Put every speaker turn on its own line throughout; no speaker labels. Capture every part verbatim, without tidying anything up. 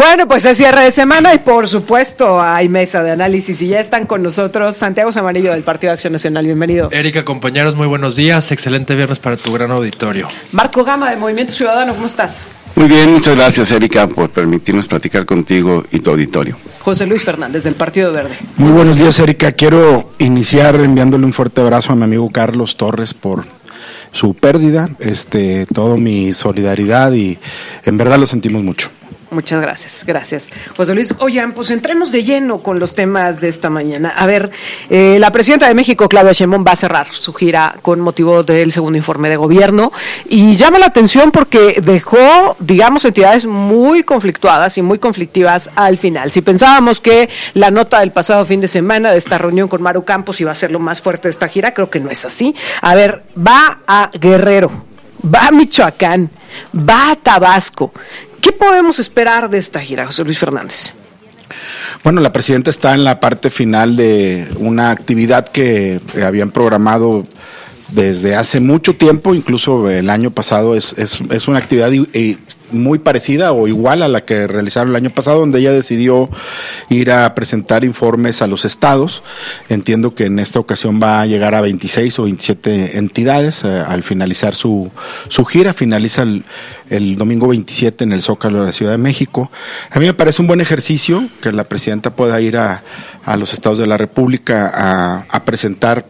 Bueno, pues es cierre de semana y por supuesto hay mesa de análisis y ya están con nosotros Santiago Zamanillo del Partido de Acción Nacional. Bienvenido.
Erika, compañeros, muy buenos días. Excelente viernes para tu gran auditorio.
Marco Gama de Movimiento Ciudadano, ¿cómo estás?
Muy bien, muchas gracias, Erika, por permitirnos platicar contigo y tu auditorio.
José Luis Fernández del Partido Verde.
Muy buenos días, Erika. Quiero iniciar enviándole un fuerte abrazo a mi amigo Carlos Torres por su pérdida, este, todo mi solidaridad y en verdad lo sentimos mucho.
Muchas gracias, gracias. José Luis, oigan, pues entremos de lleno con los temas de esta mañana. A ver, eh, la presidenta de México, Claudia Sheinbaum, va a cerrar su gira con motivo del segundo informe de gobierno y llama la atención porque dejó, digamos, entidades muy conflictuadas y muy conflictivas al final. Si pensábamos que la nota del pasado fin de semana de esta reunión con Maru Campos iba a ser lo más fuerte de esta gira, creo que no es así. A ver, va a Guerrero, va a Michoacán, va a Tabasco. ¿Qué podemos esperar de esta gira, José Luis Fernández?
Bueno, la presidenta está en la parte final de una actividad que habían programado desde hace mucho tiempo, incluso el año pasado. Es, es, es una actividad y, y muy parecida o igual a la que realizaron el año pasado, donde ella decidió ir a presentar informes a los estados. Entiendo que en esta ocasión va a llegar a veintiséis o veintisiete entidades eh, al finalizar su, su gira. Finaliza el, el domingo veintisiete en el Zócalo de la Ciudad de México. A mí me parece un buen ejercicio que la presidenta pueda ir a, a los estados de la República a, a presentar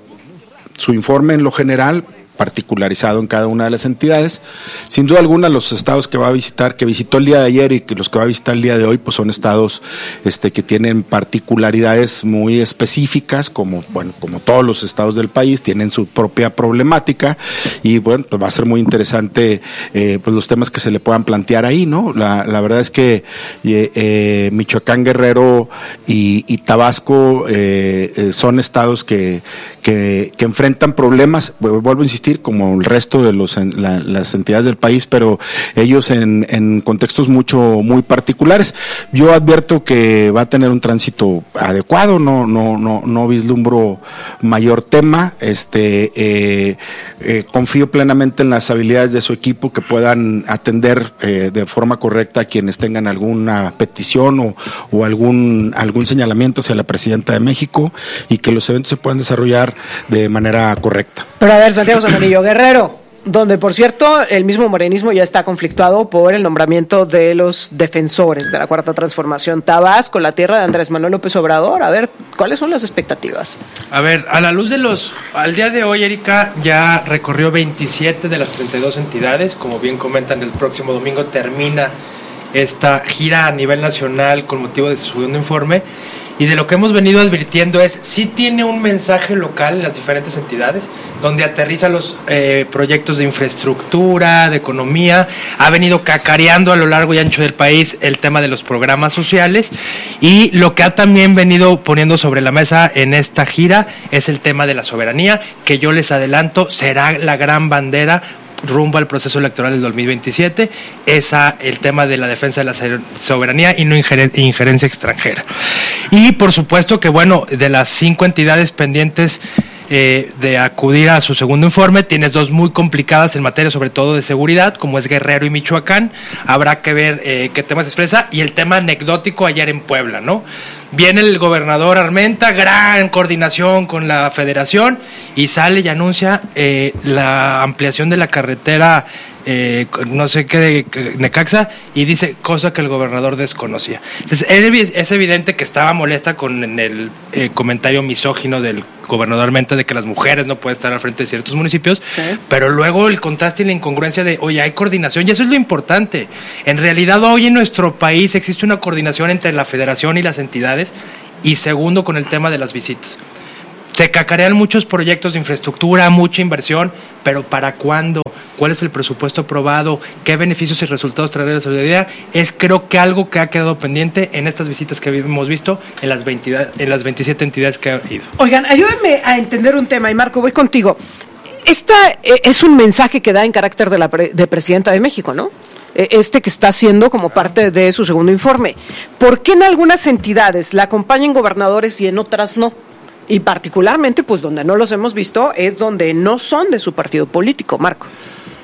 su informe en lo general, particularizado en cada una de las entidades. Sin duda alguna, los estados que va a visitar, que visitó el día de ayer y que los que va a visitar el día de hoy, pues son estados este, que tienen particularidades muy específicas, como bueno, como todos los estados del país, tienen su propia problemática y bueno, pues va a ser muy interesante eh, pues los temas que se le puedan plantear ahí, ¿no? La, la verdad es que eh, eh, Michoacán, Guerrero y, y Tabasco eh, eh, son estados que, que, que enfrentan problemas, vuelvo a insistir, como el resto de los la, las entidades del país, pero ellos en, en contextos mucho muy particulares. Yo advierto que va a tener un tránsito adecuado, no no no no vislumbro mayor tema. Este eh, eh, confío plenamente en las habilidades de su equipo que puedan atender eh, de forma correcta a quienes tengan alguna petición o, o algún algún señalamiento hacia la presidenta de México y que los eventos se puedan desarrollar de manera correcta.
Pero a ver, Santiago Zamanillo, Guerrero, donde por cierto el mismo morenismo ya está conflictuado por el nombramiento de los defensores de la Cuarta Transformación. Tabasco, la tierra de Andrés Manuel López Obrador. A ver, ¿cuáles son las expectativas?
A ver, a la luz de los... Al día de hoy, Erika ya recorrió veintisiete de las treinta y dos entidades. Como bien comentan, el próximo domingo termina esta gira a nivel nacional con motivo de su segundo informe. Y de lo que hemos venido advirtiendo es, sí tiene un mensaje local en las diferentes entidades, donde aterriza los eh, proyectos de infraestructura, de economía, ha venido cacareando a lo largo y ancho del país el tema de los programas sociales, y lo que ha también venido poniendo sobre la mesa en esta gira es el tema de la soberanía, que yo les adelanto, será la gran bandera rumbo al proceso electoral del dos mil veintisiete, esa el tema de la defensa de la soberanía y no ingeren, injerencia extranjera. Y por supuesto que bueno, de las cinco entidades pendientes eh, de acudir a su segundo informe, tienes dos muy complicadas en materia sobre todo de seguridad, como es Guerrero y Michoacán. Habrá que ver eh, qué temas expresa, y el tema anecdótico ayer en Puebla, ¿no? Viene el gobernador Armenta, gran coordinación con la federación, y sale y anuncia eh, la ampliación de la carretera, eh, no sé qué, de Necaxa, y dice cosa que el gobernador desconocía. Entonces, es evidente que estaba molesta con el eh, comentario misógino del gobernador Armenta de que las mujeres no pueden estar al frente de ciertos municipios, sí. Pero luego el contraste y la incongruencia de, oye, hay coordinación, y eso es lo importante. En realidad, hoy en nuestro país existe una coordinación entre la federación y las entidades, y segundo, con el tema de las visitas. Se cacarean muchos proyectos de infraestructura, mucha inversión, pero ¿para cuándo? ¿Cuál es el presupuesto aprobado? ¿Qué beneficios y resultados traerá la solidaridad? Es creo que algo que ha quedado pendiente en estas visitas que hemos visto en las, veinte, en las veintisiete entidades que ha ido.
Oigan, ayúdenme a entender un tema, y Marco, voy contigo. Esta es un mensaje que da en carácter de la pre, de Presidenta de México, ¿no? Este que está haciendo como parte de su segundo informe. ¿Por qué en algunas entidades la acompañan gobernadores y en otras no? Y particularmente, pues donde no los hemos visto es donde no son de su partido político, Marco.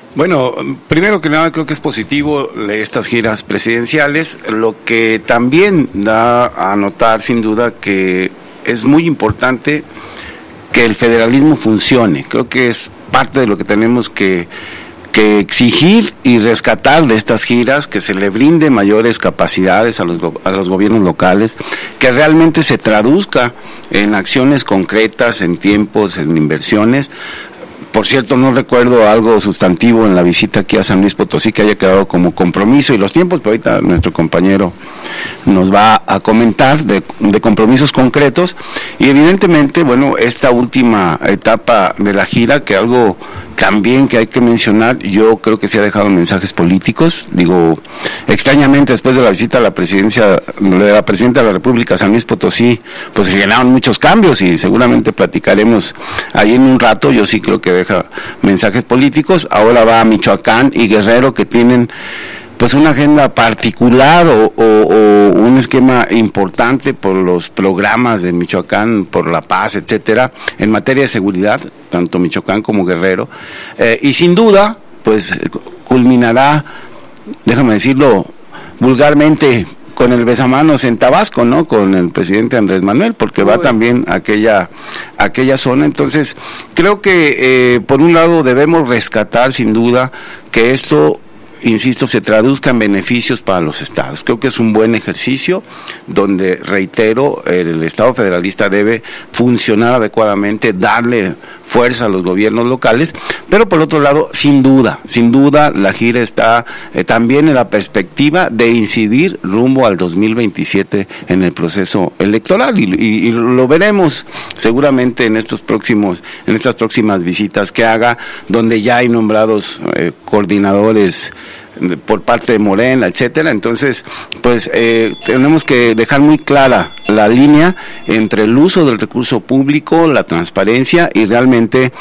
Bueno, primero que nada creo que es positivo estas giras presidenciales, lo que también da a notar sin duda que es muy importante que el federalismo funcione. Creo que es parte de lo que tenemos que, que exigir y rescatar de estas giras, que se le brinde mayores capacidades a los, a los gobiernos locales, que realmente se traduzca en acciones concretas, en tiempos, en inversiones. Por cierto, no recuerdo algo sustantivo en la visita aquí a San Luis Potosí que haya quedado como compromiso y los tiempos, pero ahorita nuestro compañero nos va a comentar de, de compromisos concretos. Y evidentemente, bueno, esta última etapa de la gira, que algo también que hay que mencionar, yo creo que se ha dejado mensajes políticos. Digo, extrañamente después de la visita a la presidencia de la presidenta de la República, San Luis Potosí, pues se generaron muchos cambios y seguramente platicaremos ahí en un rato. Yo sí creo que deja mensajes políticos. Ahora va a Michoacán y Guerrero, que tienen pues una agenda particular o, o, o un esquema importante por los programas de Michoacán, por la paz, etcétera, en materia de seguridad, tanto Michoacán como Guerrero, eh, y sin duda, pues culminará, déjame decirlo vulgarmente, con el besamanos en Tabasco, ¿no? Con el presidente Andrés Manuel, porque va también a aquella, a aquella zona. Entonces, creo que eh, por un lado debemos rescatar sin duda que esto, insisto, se traduzca en beneficios para los estados. Creo que es un buen ejercicio donde, reitero, el Estado federalista debe funcionar adecuadamente, darle fuerza a los gobiernos locales, pero por otro lado, sin duda, sin duda, la gira está eh, también en la perspectiva de incidir rumbo al dos mil veintisiete en el proceso electoral, y, y, y lo veremos seguramente en estos próximos, en estas próximas visitas que haga, donde ya hay nombrados eh, coordinadores por parte de Morena, etcétera. Entonces, pues eh, tenemos que dejar muy clara la línea entre el uso del recurso público, la transparencia y realmente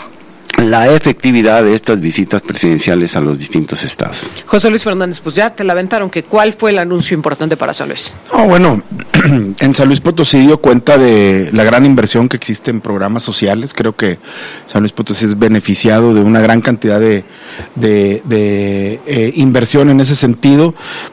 la efectividad de estas visitas presidenciales a los distintos estados.
José Luis Fernández, pues ya te la aventaron, que ¿cuál fue el anuncio importante para San Luis?
Oh, bueno, en San Luis Potosí dio cuenta de la gran inversión que existe en programas sociales. Creo que San Luis Potosí es beneficiado de una gran cantidad de, de, de eh, inversión en ese sentido.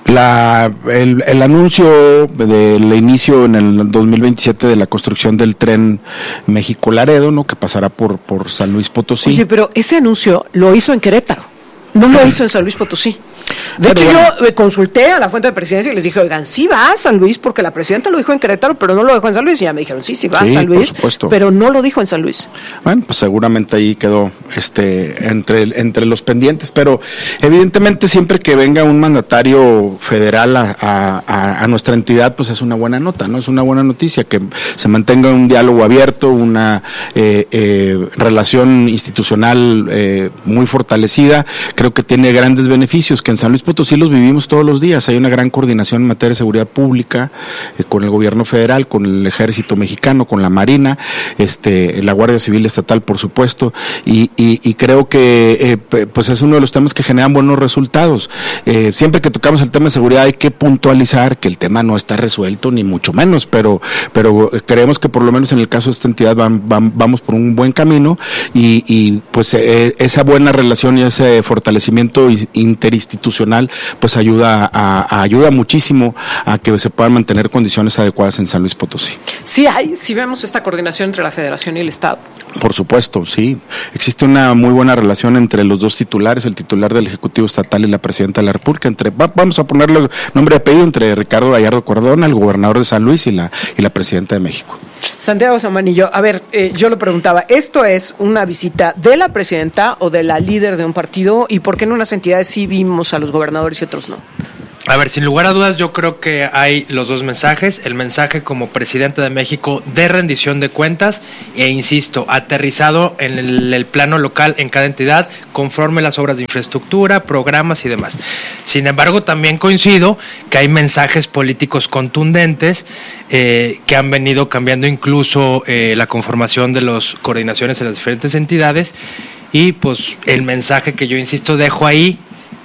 La, el, el anuncio del inicio en el dos mil veintisiete de la construcción del tren México-Laredo, ¿no?, que pasará por, por San Luis Potosí.
Oye, pero ese anuncio lo hizo en Querétaro, no lo hizo en San Luis Potosí. De hecho, bueno, yo consulté a la fuente de presidencia y les dije, oigan, sí va a San Luis, porque la presidenta lo dijo en Querétaro, pero no lo dejó en San Luis. Y ya me dijeron, sí, sí va sí, a San Luis, pero no lo dijo en San Luis.
Bueno, pues seguramente ahí quedó este entre, entre los pendientes, pero evidentemente siempre que venga un mandatario federal a, a, a nuestra entidad, pues es una buena nota, ¿no? Es una buena noticia que se mantenga un diálogo abierto, una eh, eh, relación institucional eh, muy fortalecida. Creo que tiene grandes beneficios, que en San Luis Potosí los vivimos todos los días. Hay una gran coordinación en materia de seguridad pública eh, con el gobierno federal, con el ejército mexicano, con la Marina, este, la Guardia Civil Estatal, por supuesto, y, y, y creo que eh, pues es uno de los temas que generan buenos resultados. Eh, siempre que tocamos el tema de seguridad hay que puntualizar que el tema no está resuelto, ni mucho menos, pero, pero creemos que por lo menos en el caso de esta entidad van, van, vamos por un buen camino y, y pues eh, esa buena relación y ese fortalecimiento interinstitucional pues ayuda a, a ayuda muchísimo a que se puedan mantener condiciones adecuadas en San Luis Potosí.
Sí hay, sí vemos esta coordinación entre la Federación y el Estado.
Por supuesto, sí. Existe una muy buena relación entre los dos titulares, el titular del Ejecutivo Estatal y la Presidenta de la República, entre va, vamos a ponerle nombre y apellido, entre Ricardo Gallardo Cardona, el gobernador de San Luis, y la y la Presidenta de México.
Santiago Zamanillo, a ver, eh, yo le preguntaba, ¿esto es una visita de la presidenta o de la líder de un partido? ¿Y por qué en unas entidades sí vimos a los gobernadores y otros no?
A ver, sin lugar a dudas, yo creo que hay los dos mensajes. El mensaje como presidente de México de rendición de cuentas e, insisto, aterrizado en el, el plano local en cada entidad, conforme las obras de infraestructura, programas y demás. Sin embargo, también coincido que hay mensajes políticos contundentes eh, que han venido cambiando incluso eh, la conformación de las coordinaciones en las diferentes entidades. Y pues el mensaje que yo, insisto, dejo ahí,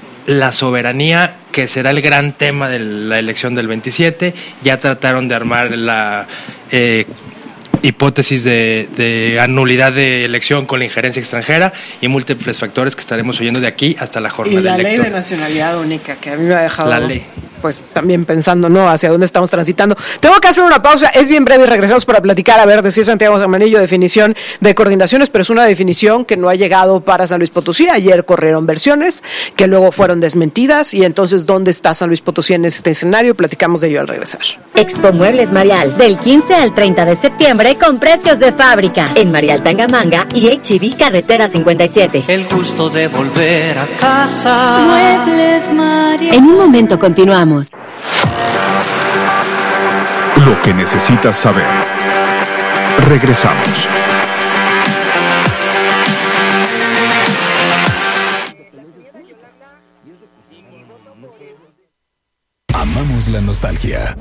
la soberanía, que será el gran tema de la elección del veintisiete. Ya trataron de armar la eh, hipótesis de, de anulidad de elección con la injerencia extranjera y múltiples factores que estaremos oyendo de aquí hasta la jornada
electoral. Y la
electoral.
ley de nacionalidad única, que a mí me ha dejado...
La ley.
Pues también pensando, ¿no?, hacia dónde estamos transitando. Tengo que hacer una pausa, es bien breve y regresamos para platicar. A ver, decía Santiago Zamanillo, definición de coordinaciones, pero es una definición que no ha llegado para San Luis Potosí. Ayer corrieron versiones que luego fueron desmentidas, y entonces, ¿dónde está San Luis Potosí en este escenario? Platicamos de ello al regresar.
Expo Muebles Marial, del quince al treinta de septiembre, con precios de fábrica, en Marial Tangamanga y H E B Carretera cincuenta y siete.
El gusto de volver a casa.
Muebles Marial. En un momento continuamos.
Lo que necesitas saber. Regresamos. Amamos la nostalgia.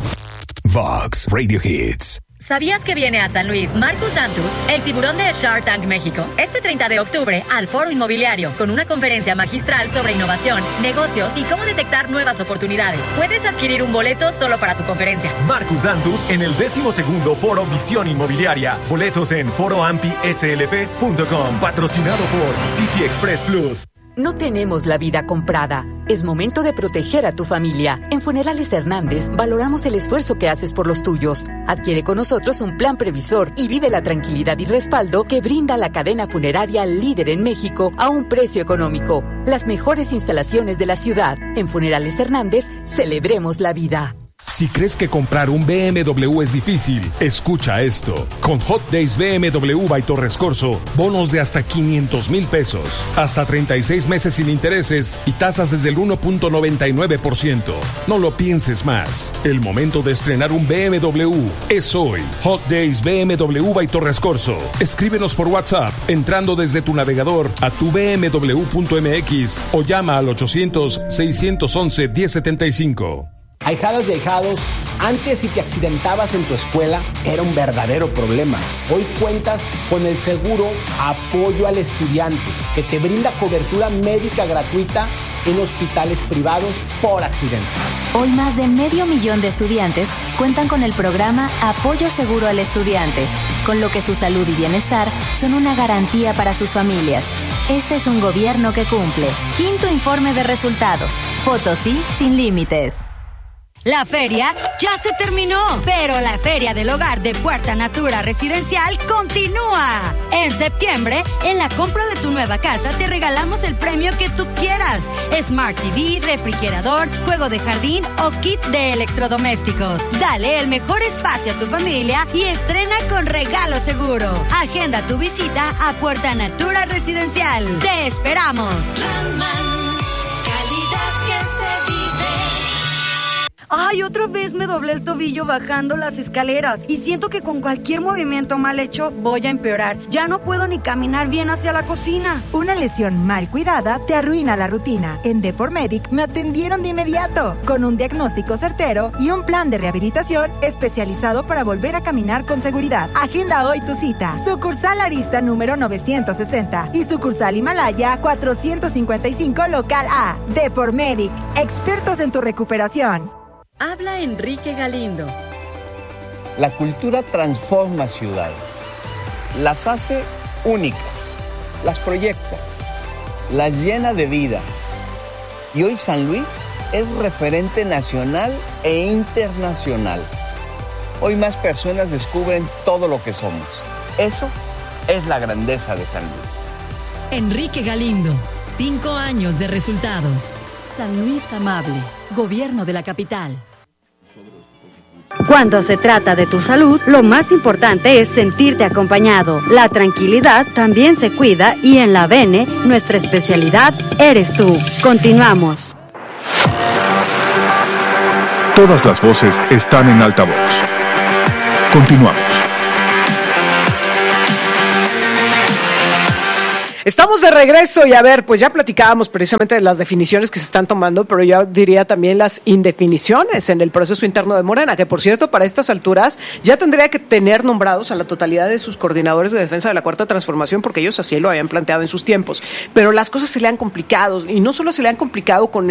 Vox Radio Hits.
¿Sabías que viene a San Luis Marcus Santos, el tiburón de Shark Tank México, este treinta de octubre al Foro Inmobiliario, con una conferencia magistral sobre innovación, negocios y cómo detectar nuevas oportunidades? Puedes adquirir un boleto solo para su conferencia.
Marcus Santos en el décimo segundo Foro Visión Inmobiliaria. Boletos en foro ampi s l p punto com. Patrocinado por City Express Plus.
No tenemos la vida comprada. Es momento de proteger a tu familia. En Funerales Hernández valoramos el esfuerzo que haces por los tuyos. Adquiere con nosotros un plan previsor y vive la tranquilidad y respaldo que brinda la cadena funeraria líder en México a un precio económico. Las mejores instalaciones de la ciudad. En Funerales Hernández, celebremos la vida.
Si crees que comprar un B M W es difícil, escucha esto. Con Hot Days B M W by Torres Corso, bonos de hasta quinientos mil pesos, hasta treinta y seis meses sin intereses y tasas desde el uno punto noventa y nueve por ciento. No lo pienses más. El momento de estrenar un B M W es hoy. Hot Days B M W by Torres Corso. Escríbenos por WhatsApp entrando desde tu navegador a tu b m w punto m x o llama al ochocientos, seiscientos once, diez setenta y cinco.
Ahijadas y ahijados, antes si te accidentabas en tu escuela era un verdadero problema. Hoy cuentas con el seguro Apoyo al Estudiante, que te brinda cobertura médica gratuita en hospitales privados por accidente.
Hoy más de medio millón de estudiantes cuentan con el programa Apoyo Seguro al Estudiante, con lo que su salud y bienestar son una garantía para sus familias. Este es un gobierno que cumple. Quinto informe de resultados. Potosí sin límites.
La feria ya se terminó, pero la Feria del Hogar de Puerta Natura Residencial continúa. En septiembre, en la compra de tu nueva casa, te regalamos el premio que tú quieras. Smart T V, refrigerador, juego de jardín o kit de electrodomésticos. Dale el mejor espacio a tu familia y estrena con regalo seguro. Agenda tu visita a Puerta Natura Residencial. ¡Te esperamos!
Calidad que se vive.
Ay, otra vez me doblé el tobillo bajando las escaleras y siento que con cualquier movimiento mal hecho voy a empeorar. Ya no puedo ni caminar bien hacia la cocina.
Una lesión mal cuidada te arruina la rutina. En Depormedic me atendieron de inmediato con un diagnóstico certero y un plan de rehabilitación especializado para volver a caminar con seguridad. Agenda hoy tu cita. Sucursal Arista número novecientos sesenta y sucursal Himalaya cuatrocientos cincuenta y cinco local A. Depormedic, expertos en tu recuperación.
Habla Enrique Galindo.
La cultura transforma ciudades, las hace únicas, las proyecta, las llena de vida. Y hoy San Luis es referente nacional e internacional. Hoy más personas descubren todo lo que somos. Eso es la grandeza de San Luis.
Enrique Galindo, cinco años de resultados.
San Luis amable, gobierno de la capital.
Cuando se trata de tu salud, lo más importante es sentirte acompañado. La tranquilidad también se cuida y en la Bene, nuestra especialidad eres tú. Continuamos.
Todas las voces están en altavoz. Continuamos.
Estamos de regreso y a ver, pues ya platicábamos precisamente de las definiciones que se están tomando, pero yo diría también las indefiniciones en el proceso interno de Morena, que por cierto, para estas alturas ya tendría que tener nombrados a la totalidad de sus coordinadores de defensa de la Cuarta Transformación, porque ellos así lo habían planteado en sus tiempos. Pero las cosas se le han complicado, y no solo se le han complicado con